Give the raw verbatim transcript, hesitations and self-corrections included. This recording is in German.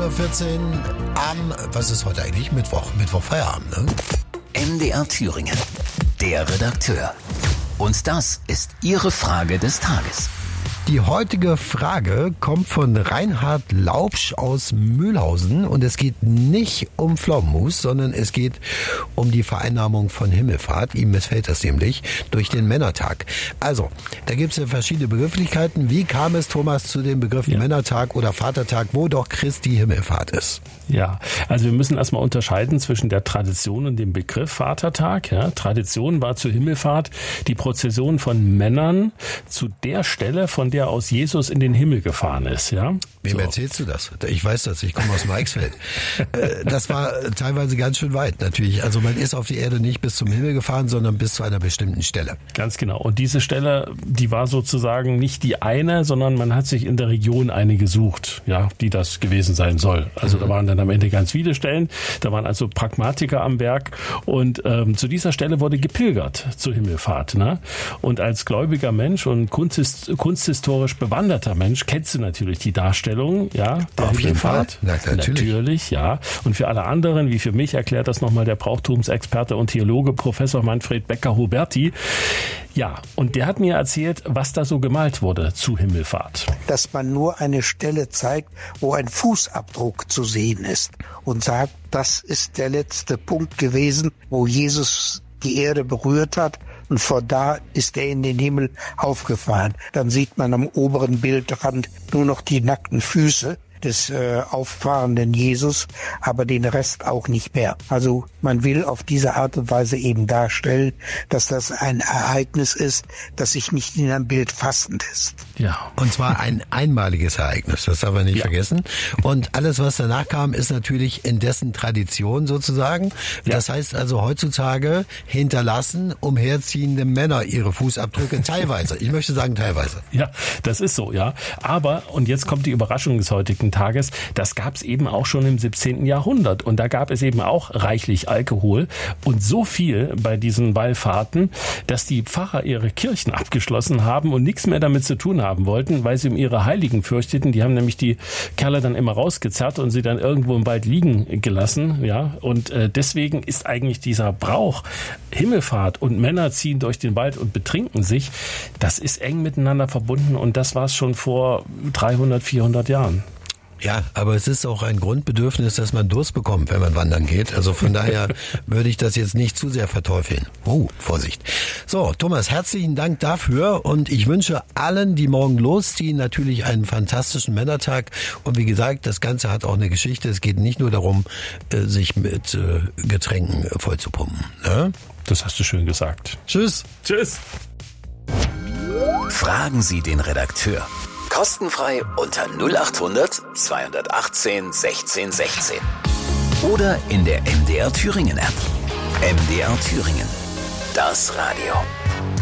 Uhr vierzehn am, was ist heute eigentlich? Mittwoch, Mittwoch Feierabend, ne? M D R Thüringen, der Redakteur. Und das ist Ihre Frage des Tages. Die heutige Frage kommt von Reinhard Laubsch aus Mühlhausen und es geht nicht um Pflaumenmus, sondern es geht um die Vereinnahmung von Himmelfahrt. Ihm missfällt das nämlich durch den Männertag. Also, da gibt es ja verschiedene Begrifflichkeiten. Wie kam es, Thomas, zu den Begriffen ja. Männertag oder Vatertag, wo doch Christi Himmelfahrt ist? Ja, also wir müssen erstmal unterscheiden zwischen der Tradition und dem Begriff Vatertag. Ja, Tradition war zur Himmelfahrt die Prozession von Männern zu der Stelle, von der aus Jesus in den Himmel gefahren ist. Ja? Wem so. erzählst du das? Ich weiß das, ich komme aus dem Eichsfeld. Das war teilweise ganz schön weit natürlich. Also man ist auf die Erde nicht bis zum Himmel gefahren, sondern bis zu einer bestimmten Stelle. Ganz genau. Und diese Stelle, die war sozusagen nicht die eine, sondern man hat sich in der Region eine gesucht, ja, die das gewesen sein soll. Also mhm. da waren dann am Ende ganz viele Stellen. Da waren also Pragmatiker am Werk. Und ähm, zu dieser Stelle wurde gepilgert zur Himmelfahrt. Ne? Und als gläubiger Mensch und Kunst, kunsthistorisch bewanderter Mensch kennst du natürlich die Darstellung, ja, der Auf jeden Fall. Himmelfahrt. Na, natürlich. Natürlich, ja. Und für alle anderen, wie für mich, erklärt das nochmal der Brauchtumsexperte und Theologe Professor Manfred Becker-Huberti. Ja, und der hat mir erzählt, was da so gemalt wurde zu Himmelfahrt. Dass man nur eine Stelle zeigt, wo ein Fußabdruck zu sehen ist und sagt, das ist der letzte Punkt gewesen, wo Jesus die Erde berührt hat. Und von da ist er in den Himmel aufgefahren. Dann sieht man am oberen Bildrand nur noch die nackten Füße des äh, auffahrenden Jesus, aber den Rest auch nicht mehr. Also man will auf diese Art und Weise eben darstellen, dass das ein Ereignis ist, das sich nicht in einem Bild fassend ist. Ja. Und zwar ein einmaliges Ereignis, das darf man nicht ja. vergessen. Und alles, was danach kam, ist natürlich in dessen Tradition sozusagen. Ja. Das heißt also heutzutage hinterlassen umherziehende Männer ihre Fußabdrücke teilweise. Ich möchte sagen teilweise. Ja, das ist so, ja. Aber, und jetzt kommt die Überraschung des heutigen Tages, das gab es eben auch schon im siebzehnten Jahrhundert. Und da gab es eben auch reichlich Alkohol und so viel bei diesen Wallfahrten, dass die Pfarrer ihre Kirchen abgeschlossen haben und nichts mehr damit zu tun haben wollten, weil sie um ihre Heiligen fürchteten. Die haben nämlich die Kerle dann immer rausgezerrt und sie dann irgendwo im Wald liegen gelassen. Ja, und äh, deswegen ist eigentlich dieser Brauch Himmelfahrt und Männer ziehen durch den Wald und betrinken sich, das ist eng miteinander verbunden und das war es schon vor dreihundert, vierhundert Jahren. Ja, aber es ist auch ein Grundbedürfnis, dass man Durst bekommt, wenn man wandern geht. Also von daher würde ich das jetzt nicht zu sehr verteufeln. Oh, Vorsicht. So, Thomas, herzlichen Dank dafür und ich wünsche allen, die morgen losziehen, natürlich einen fantastischen Männertag. Und wie gesagt, das Ganze hat auch eine Geschichte. Es geht nicht nur darum, sich mit Getränken vollzupumpen. Ne? Das hast du schön gesagt. Tschüss. Tschüss. Fragen Sie den Redakteur. Kostenfrei unter null acht hundert zweihundertachtzehn sechzehn sechzehn. Oder in der M D R Thüringen App. M D R Thüringen. Das Radio.